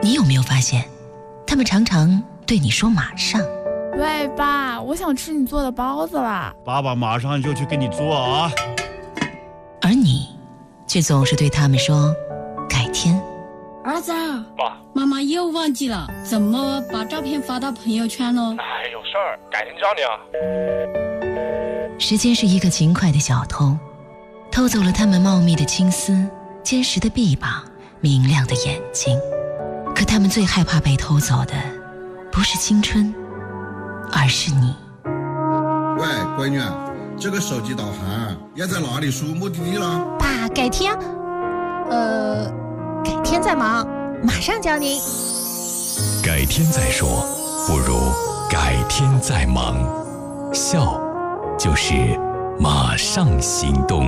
你有没有发现，他们常常对你说马上。 喂，爸，我想吃你做的包子啦。 爸爸马上就去给你做啊。 而你却总是对他们说改天。 儿子， 爸， 妈妈又忘记了怎么把照片发到朋友圈了。 哎，有事儿，改天教你啊。 时间是一个勤快的小偷，偷走了他们茂密的青丝、坚实的臂膀、明亮的眼睛。可他们最害怕被偷走的不是青春，而是你。 喂，闺女，这个手机导航要在哪里输目的地了？ 爸，改天改天再忙，马上教您。 改天再说，不如改天再忙。笑就是马上行动。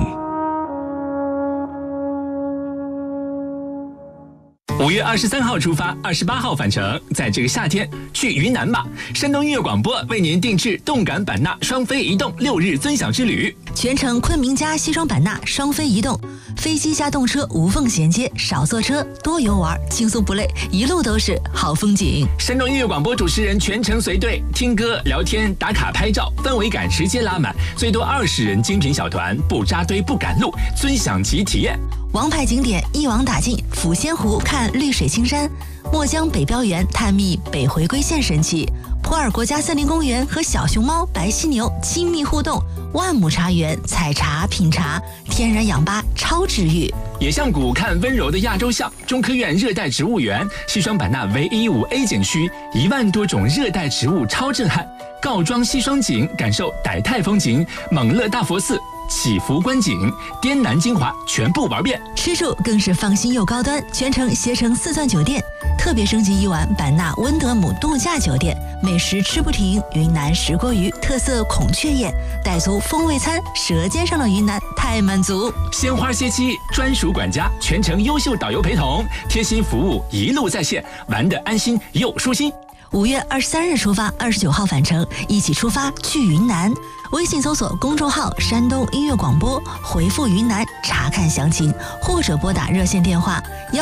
5月23号出发，28号返程。在这个夏天，去云南吧！山东音乐广播为您定制动感版纳双飞移动6日尊享之旅， 全程昆明加西双版纳双飞移动，飞机加动车无缝衔接，少坐车，多游玩，轻松不累，一路都是好风景。 山东音乐广播主持人全程随队，听歌、聊天、打卡、拍照，氛围感直接拉满，最多20人精品小团，不扎堆不赶路，尊享其体验。 王牌景点一网打尽，抚仙湖看绿水青山，墨江北标园探秘北回归线神奇，普洱国家森林公园和小熊猫、白犀牛亲密互动，万亩茶园采茶品茶，天然氧吧超治愈。 野象谷看温柔的亚洲象，中科院热带植物园，西双版纳唯一5A 景区，1万多种热带植物超震撼。告庄西双景，感受傣泰风情，蒙勒大佛寺。祈福观景，滇南精华全部玩遍， 吃住更是放心又高端，全程携程4钻酒店，特别升级1晚版纳温德姆度假酒店，美食吃不停，云南石锅鱼、特色孔雀宴，傣族风味餐，舌尖上的云南太满足。 鲜花歇期，专属管家，全程优秀导游陪同，贴心服务，一路在线，玩得安心又舒心。 5月23日出发，29号返程，一起出发去云南。微信搜索公众号山东音乐广播，回复云南查看详情，或者拨打热线电话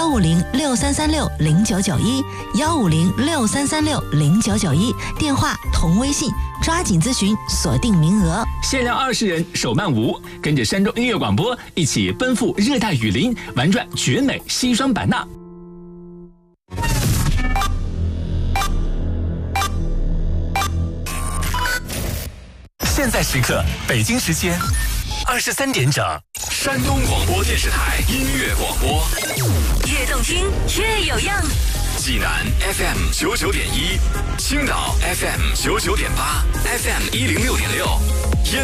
15063360991，15063360991，电话同微信，抓紧咨询，锁定名额。 限量20人，手慢无，跟着山东音乐广播一起奔赴热带雨林，玩转绝美西双版纳。现在时刻，北京时间23点整， 山东广播电视台音乐广播， 越动听越有样。 济南 FM 99.1，青岛 FM 99.8，FM 106.6。